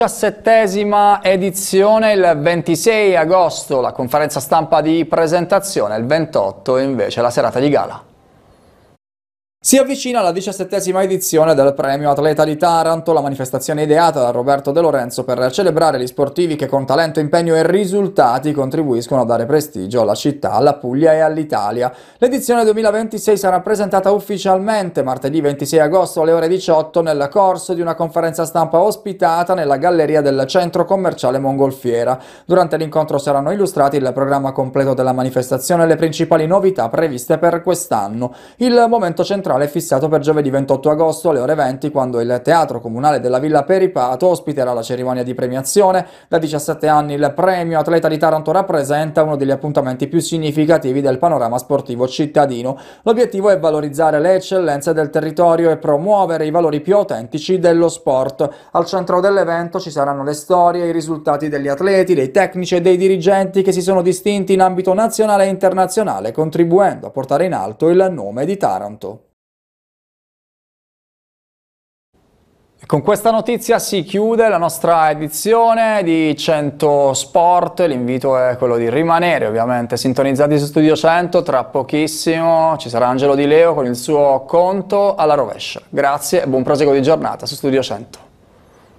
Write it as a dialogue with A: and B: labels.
A: 17ª edizione il 26 agosto, la conferenza stampa di presentazione, il 28 invece la serata di gala. Si avvicina la 17ª edizione del Premio Atleta di Taranto, la manifestazione ideata da Roberto De Lorenzo per celebrare gli sportivi che con talento, impegno e risultati contribuiscono a dare prestigio alla città, alla Puglia e all'Italia. L'edizione 2026 sarà presentata ufficialmente martedì 26 agosto alle ore 18 nel corso di una conferenza stampa ospitata nella galleria del centro commerciale Mongolfiera. Durante l'incontro saranno illustrati il programma completo della manifestazione e le principali novità previste per quest'anno. Il momento centrale è fissato per giovedì 28 agosto alle ore 20, quando il Teatro Comunale della Villa Peripato ospiterà la cerimonia di premiazione. Da 17 anni il Premio Atleta di Taranto rappresenta uno degli appuntamenti più significativi del panorama sportivo cittadino. L'obiettivo è valorizzare le eccellenze del territorio e promuovere i valori più autentici dello sport. Al centro dell'evento ci saranno le storie e i risultati degli atleti, dei tecnici e dei dirigenti che si sono distinti in ambito nazionale e internazionale, contribuendo a portare in alto il nome di Taranto. Con questa notizia si chiude la nostra edizione di 100 Sport. L'invito è quello di rimanere ovviamente sintonizzati su Studio 100. Tra pochissimo ci sarà Angelo Di Leo con il suo conto alla rovescia. Grazie e buon proseguo di giornata su Studio 100.